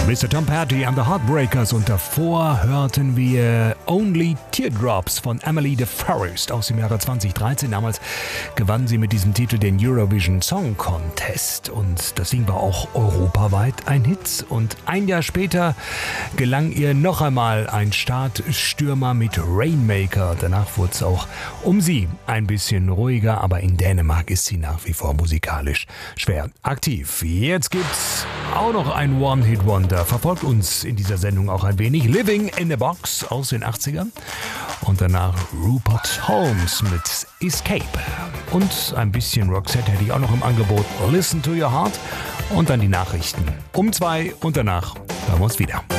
Mr. Tom Petty and the Heartbreakers und davor hörten wir Only Teardrops von Emily de Forest aus dem Jahre 2013. Damals gewann sie mit diesem Titel den Eurovision Song Contest und das Ding war auch europaweit ein Hit. Und ein Jahr später gelang ihr noch einmal ein Startstürmer mit Rainmaker. Danach wurde es auch um sie ein bisschen ruhiger, aber in Dänemark ist sie nach wie vor musikalisch schwer aktiv. Jetzt gibt's auch noch ein One-Hit-Wonder. Verfolgt uns in dieser Sendung auch ein wenig. Living in a Box aus den 80ern. Und danach Rupert Holmes mit Escape. Und ein bisschen Roxette hätte ich auch noch im Angebot. Listen to Your Heart. Und dann die Nachrichten um 2 und danach hören wir uns wieder.